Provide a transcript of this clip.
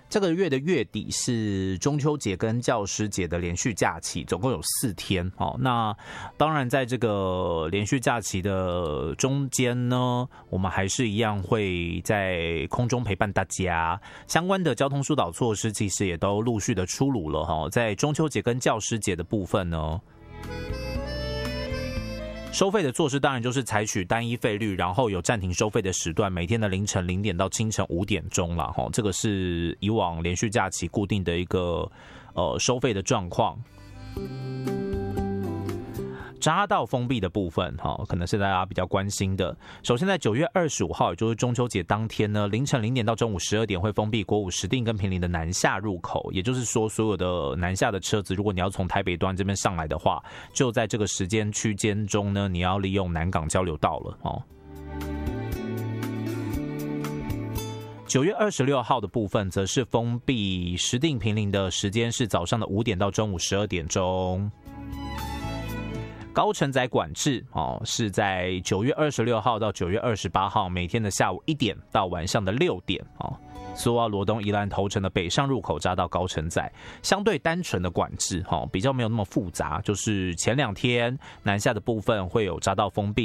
这个月的月底是中秋节跟教师节的连续假期，总共有4天。那当然在这个连续假期的中间呢，我们还是一样会在空中陪伴大家。相关的交通疏导措施其实也都陆续的出炉了。在中秋节跟教师节的部分呢，收费的措施当然就是采取单一费率，然后有暂停收费的时段，每天的凌晨0点到清晨5点钟啦。这个是以往连续假期固定的一个收费的状况。匝道封闭的部分可能是大家比较关心的。首先在9月25号，也就是中秋节当天呢，凌晨0点到中午12点会封闭国五石碇跟坪林的南下入口，也就是说所有的南下的车子，如果你要从台北端这边上来的话，就在这个时间区间中呢，你要利用南港交流道了。9月26号的部分则是封闭石碇坪林的时间是早上的5点到中午12点钟。高承载管制是在9月26号到9月28号每天的下午1点到晚上的6点苏澳罗东宜兰头城的北上入口匝道高承载相对单纯的管制比较没有那么复杂，就是前2天南下的部分会有匝道封闭。